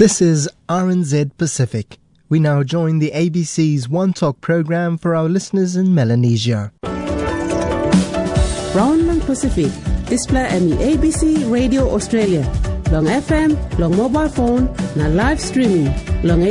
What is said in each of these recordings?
This is RNZ Pacific. We now join the ABC's One Talk program for our listeners in Melanesia. Brown lang Pacific. Display any ABC Radio Australia. Long FM, long mobile phone, na live streaming. Long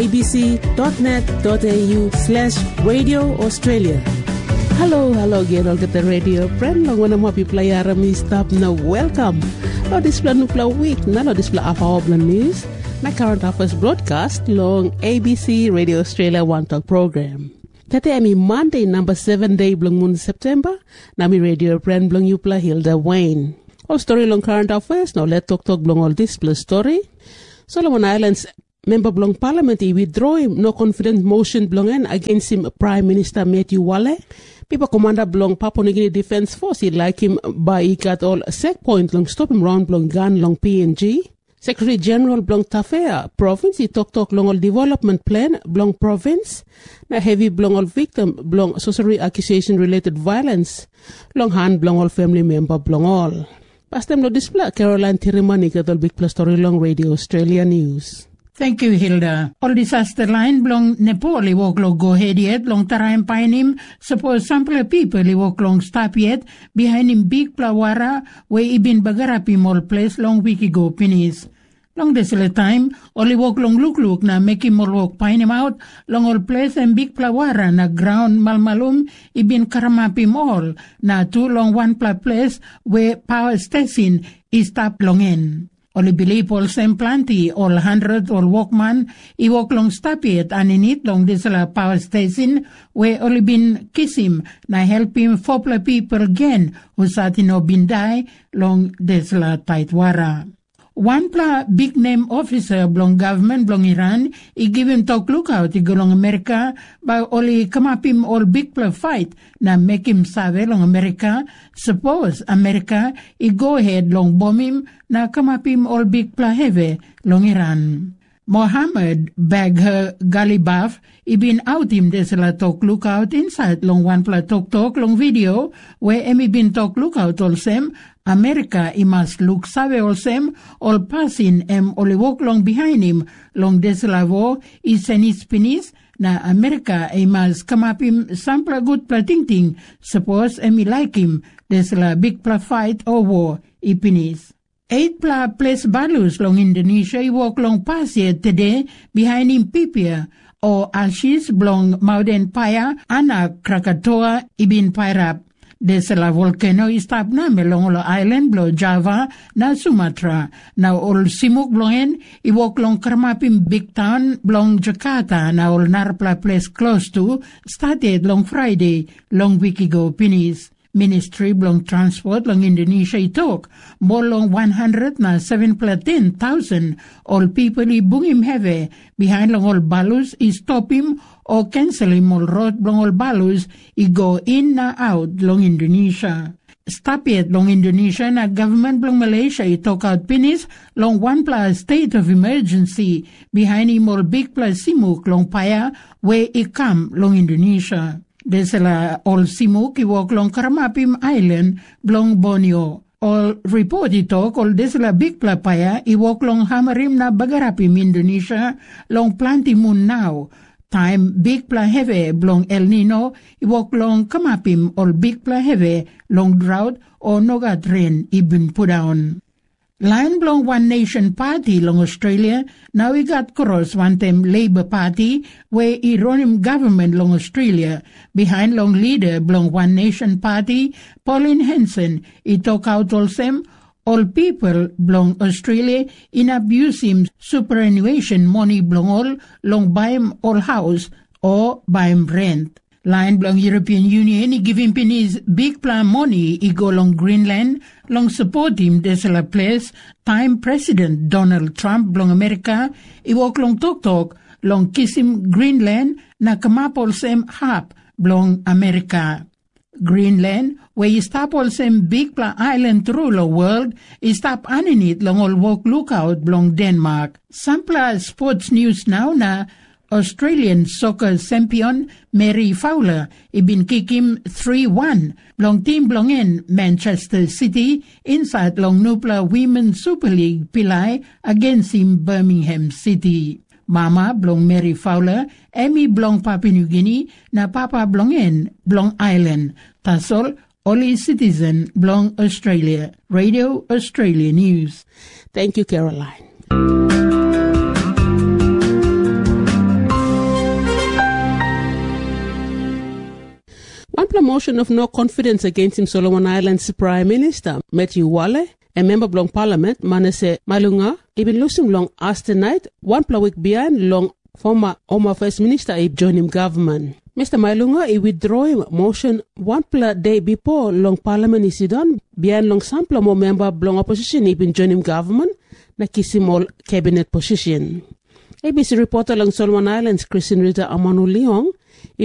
abc.net.au/Radio Australia. Hello, Gerald at the radio. Friend, long wana mga piplayara mi stop na welcome. Lo display nupla week na lo display apa-oblan news. Na current affairs broadcast long ABC Radio Australia One Talk program. Tate ami Monday number 7 day blong moon September. Nami radio friend blong Yupla Hilda Wayne. All story long current affairs. Now let talk blong all this plus story. Solomon Islands member blong parliament he withdraw him no confidence motion blongen against him Prime Minister Matthew Wale. People commander blong Papua New Guinea Defence Force he like him by he got all sec point long stop him round blong gun long PNG. Secretary General blong Tafea province he talk long all development plan blong province na heavy blong all victim blong sorcery accusation related violence long hand blong all family member blong all. Pastem lo display Caroline Tirimani got all big plus story long Radio Australia News. Thank you, Hilda. All disaster line blong Nepal iwok lo go ahead yet long tarayan painim suppose sample people iwok long stop yet behind him big plawara where ibin bagarapi mall place long wiki go pinis. Long desile time all iwok long look na make him all walk painim out long all place and big plawara na ground malmalum ibin karamapi mall na two long one place where power station is stop long in. Oli believe all same planty, all 100, all walkman, I walk long stop yet, and in it long this power station, where only been kiss him, na help him fopla people again, who sat in been die, long this tight wara. One big name officer blong government blong Iran, he give him talk lookout, he go long America, but only come up him all big fight, na make him save long America, suppose America, he go ahead long bomb him, na come up him all big heavy long Iran. Mohammed Bagher Galibaf, he been out him des la talk lookout inside long one talk long video, where Emmy been talk lookout all same, America he must look save all same, all passing all walk long behind him, long des la vo, he send his penis, na America he must come up him sample good ting, suppose Emmy like him, des la big fight or war, he penis. 8 place balus long Indonesia he walk long past here today behind him Pipia or Alshis blong Mauden Paya anak Krakatoa ibin Pairap. Des la volcano istap na melong lo island blo Java na Sumatra. Now all simuk blongen I walk long Kermapim big town blong Jakarta na all narpla place close to started long Friday long week ago pinis. Ministry blong transport long Indonesia itok more long 107,000 all people I bung him heavy behind long all balus I stop him or cancel him all road blong all balus I go in na out long Indonesia. Stop yet long Indonesia na government blong Malaysia I talk out pinis long 1 state of emergency behind him all big simuk long Paya where I come long Indonesia. Desala all simuk I walk long Karamapim Island blong Borneo. All report I talk all desala big Paya I walk long Hamarim na Bagarapim Indonesia long Plantimun now. Time big heavy blong El Nino I walk long Kamapim all big heavy long drought or nogat rain I been put down. Line blong One Nation Party long Australia, now we got cross one time Labour Party, where he run him government long Australia, behind long leader blong One Nation Party, Pauline Hanson, he talk out all same, all people blong Australia, in abuse him superannuation money blong all, long buy him all house, or buy him rent. Line blong European Union, he give him his big plan money, he go long Greenland, long support him desala place, time President Donald Trump blong America, he walk long talk, long kiss him Greenland, na kamapol same hap blong America. Greenland, where he stop all same big island through the world, he stop anin it long all walk lookout blong Denmark. Sample sports news now na, Australian soccer champion Mary Fowler ibin kikim 3-1 long team blong in Manchester City inside long Nupla Women's Super League pilai against him Birmingham City. Mama blong Mary Fowler, Amy blong Papua New Guinea, na Papa blong in blong Island. Tasol Oli citizen blong Australia. Radio Australia News. Thank you, Caroline. One promotion of no confidence against him Solomon Islands Prime Minister Matthew Wale, a member of long Parliament Manasseh Malunga, even losing long Aston night, one week behind long former Omar First Minister he joined him government. Mr. Malunga he withdraw him motion one day before long Parliament is done, behind long sample more member long opposition he been join him government, na kisim all cabinet position. ABC reporter long Solomon Islands Christine Rita Amanu Leong